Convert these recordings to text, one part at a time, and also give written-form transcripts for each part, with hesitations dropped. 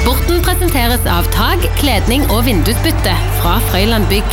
Sporten presenteres av tag, kledning og vindusbytte fra Frøyland Bygg.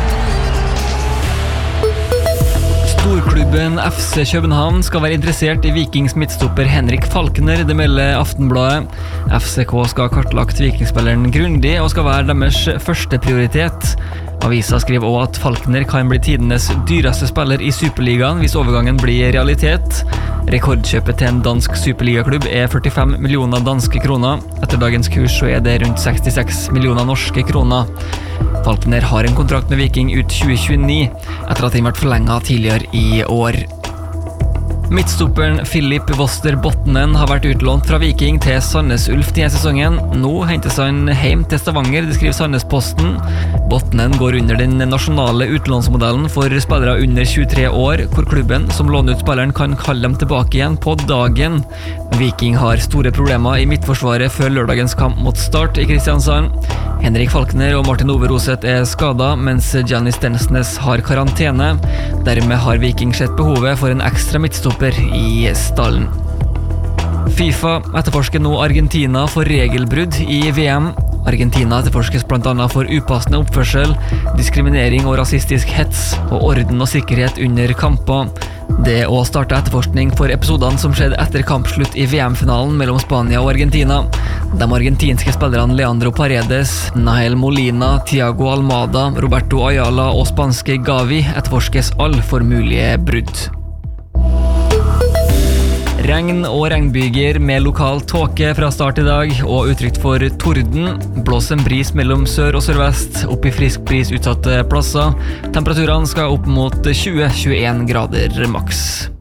Storklubben FC København skal være interessert i Vikings midtstopper Henrik Falkner, det melder Aftenbladet. FCK skal ha kartlagt vikingspilleren grundig og skal være deres første prioritet. Avisa skriver også at Falkner kan bli tidenes dyreste spiller i Superligaen hvis overgangen blir realitet. Rekordkjøpet til en dansk superligaklubb er 45 millioner danske kroner. Etter dagens kurs så er det rundt 66 millioner norske kroner. Falkner har en kontrakt med Viking ut 2029, etter at den ble forlenget tidligere i år. Midtstopperen Philip Voster Botnen har vært utlånt fra Viking til Sandnes Ulf denne sesongen. Nå hentes han hjem til Stavanger, det skriver Sandnes Posten. Botnen går under den nasjonale utlånsmodellen for spillere under 23 år, hvor klubben som låner ut spilleren kan kalle dem tilbake igjen på dagen. Viking har store problemer i midtforsvaret før lørdagens kamp mot Start i Kristiansand. Henrik Falkner og Martin Ove Roseth er skadet, mens Gianni Stensnes har karantene. Dermed har Viking sett behovet for en ekstra midtstopper i stallen. FIFA etterforsker nå Argentina for regelbrudd i VM. Argentina etterforskes blant annet for upassende oppførsel, diskriminering og rasistisk hets, og orden og sikkerhet under kamper. Det å starte etterforskning for episodene som skjedde etter kampslutt i VM-finalen mellom Spania og Argentina. De argentinske spillerne Leandro Paredes, Nael Molina, Thiago Almada, Roberto Ayala og spanske Gavi etterforskes all for mulige brudd. Regn og regnbyger med lokal tåke fra start i dag, og utrygt for torden. Blås en bris mellom sør og sørvest, opp i frisk bris utsatte plasser. Temperaturene skal opp mot 20-21 grader maks.